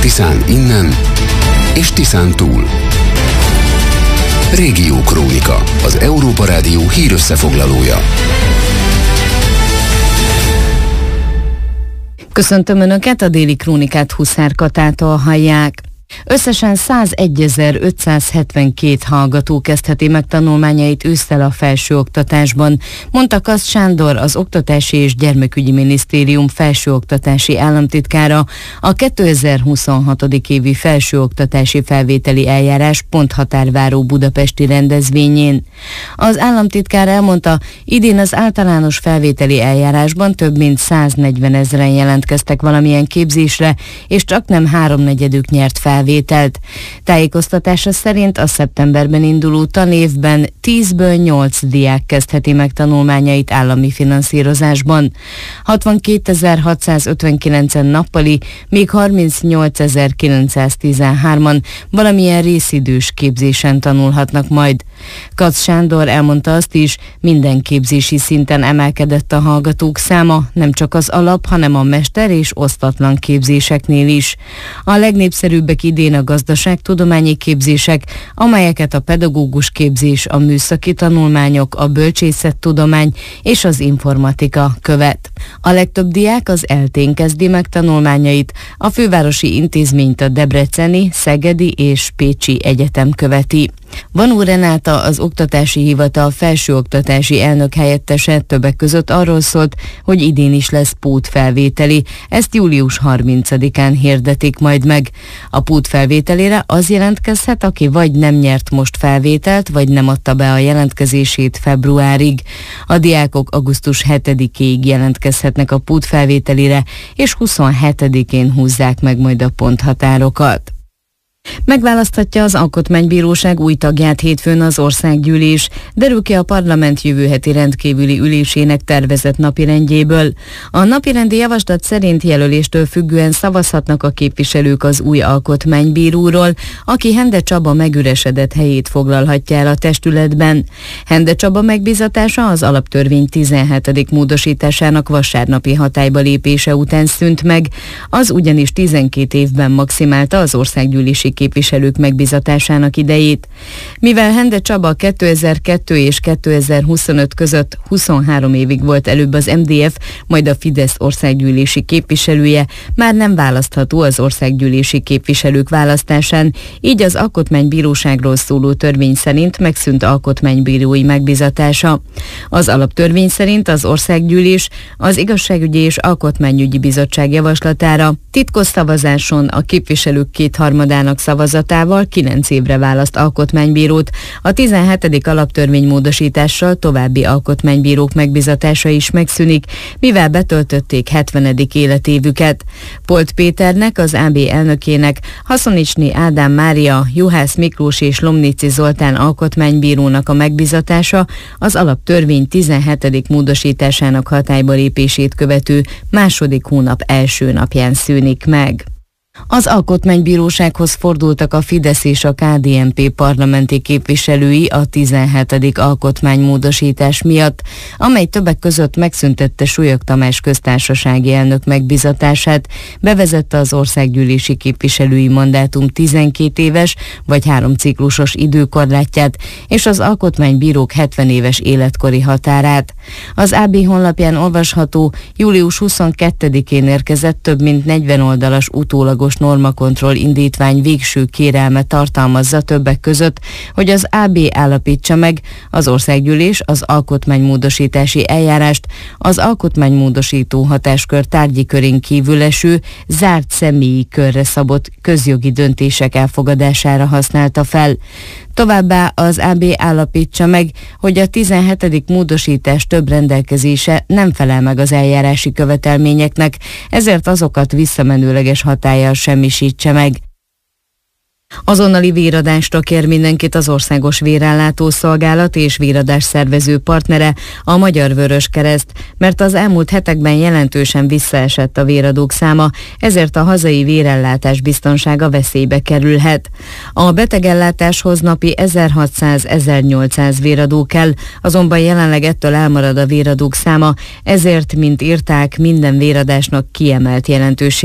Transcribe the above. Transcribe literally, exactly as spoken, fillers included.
Tiszán innen és Tiszán túl. Régiókrónika, az Európa Rádió hírösszefoglalója. Köszöntöm Önöket, a déli krónikát Huszár Katától hallják. Összesen százegyezer-ötszázhetvenkét hallgató kezdheti meg tanulmányait ősszel a felsőoktatásban, mondta Kasz Sándor, az Oktatási és Gyermekügyi Minisztérium felsőoktatási államtitkára a kétezer-huszonhat. évi felsőoktatási felvételi eljárás ponthatárváró budapesti rendezvényén. Az államtitkár elmondta, idén az általános felvételi eljárásban több mint száznegyvenezren jelentkeztek valamilyen képzésre, és csaknem háromnegyedük nyert fel felvételt. Tájékoztatása szerint a szeptemberben induló tanévben tízből nyolc diák kezdheti meg tanulmányait állami finanszírozásban. hatvankétezer-hatszázötvenkilencen nappali, míg harmincnyolcezer-kilencszáztizenhárman valamilyen részidős képzésen tanulhatnak majd. Kac Sándor elmondta azt is, minden képzési szinten emelkedett a hallgatók száma, nem csak az alap, hanem a mester- és osztatlan képzéseknél is. A legnépszerűbbek idén a gazdaságtudományi képzések, amelyeket a pedagógus képzés, a műszaki tanulmányok, a bölcsészettudomány és az informatika követ. A legtöbb diák az eltén kezdi meg tanulmányait, a fővárosi intézményt a debreceni, szegedi és pécsi egyetem követi. Vanó Renáta, az Oktatási Hivatal felsőoktatási elnök helyettese többek között arról szólt, hogy idén is lesz pótfelvételi, ezt július harmincadikán hirdetik majd meg. A pótfelvételére az jelentkezhet, aki vagy nem nyert most felvételt, vagy nem adta be a jelentkezését februárig. A diákok augusztus hetedikéig jelentkezhetnek a pótfelvételire, és huszonhetedikén húzzák meg majd a ponthatárokat. Megválaszthatja az Alkotmánybíróság új tagját hétfőn az Országgyűlés, derül ki a parlament jövő heti rendkívüli ülésének tervezett napirendjéből. A napirendi javaslat szerint jelöléstől függően szavazhatnak a képviselők az új alkotmánybíróról, aki Hende Csaba megüresedett helyét foglalhatja el a testületben. Hende Csaba megbízatása az alaptörvény tizenhetedik módosításának vasárnapi hatályba lépése után szűnt meg, az ugyanis tizenkét évben maximálta az országgyűlési képviselők megbizatásának idejét. Mivel Hende Csaba kétezer-kettő és kétezer-huszonöt között huszonhárom évig volt előbb az em dé ef, majd a Fidesz országgyűlési képviselője, már nem választható az országgyűlési képviselők választásán, így az Alkotmánybíróságról szóló törvény szerint megszűnt alkotmánybírói megbizatása. Az alaptörvény szerint az Országgyűlés az Igazságügyi és Alkotmányügyi Bizottság javaslatára titkos szavazáson a képviselők kétharmadának szavazatával kilenc évre választ alkotmánybírót. A tizenhetedik alaptörvény módosítással további alkotmánybírók megbizatása is megszűnik, mivel betöltötték hetvenedik életévüket. Polt Péternek, az á bé elnökének, Haszonicsné Ádám Mária, Juhász Miklós és Lomnici Zoltán alkotmánybírónak a megbizatása az alaptörvény tizenhetedik módosításának hatályba lépését követő második hónap első napján szűnik meg. Az Alkotmánybírósághoz fordultak a Fidesz és a ká dé en pé parlamenti képviselői a tizenhetedik alkotmánymódosítás miatt, amely többek között megszüntette Súlyog Tamás köztársasági elnök megbízatását, bevezette az országgyűlési képviselői mandátum tizenkét éves vagy három ciklusos időkorlátját és az alkotmánybírók hetven éves életkori határát. Az á bé honlapján olvasható, július huszonkettedikén érkezett több mint negyven oldalas utólagos normakontroll indítvány végső kérelme tartalmazza többek között, hogy az á bé állapítsa meg, az Országgyűlés az alkotmánymódosítási eljárást az alkotmánymódosító hatáskör tárgyi körén kívül eső, zárt személyi körre szabott közjogi döntések elfogadására használta fel. Továbbá az á bé állapítsa meg, hogy a tizenhetedik módosítás több rendelkezése nem felel meg az eljárási követelményeknek, ezért azokat visszamenőleges hatállyal semmisítse meg. Azonnali véradásra kér mindenkit az Országos Vérellátó Szolgálat és véradás szervező partnere, a Magyar Vöröskereszt, mert az elmúlt hetekben jelentősen visszaesett a véradók száma, ezért a hazai vérellátás biztonsága veszélybe kerülhet. A betegellátáshoz napi ezerhatszáz-ezernyolcszáz véradó kell, azonban jelenleg ettől elmarad a véradók száma, ezért, mint írták, minden véradásnak kiemelt jelentőség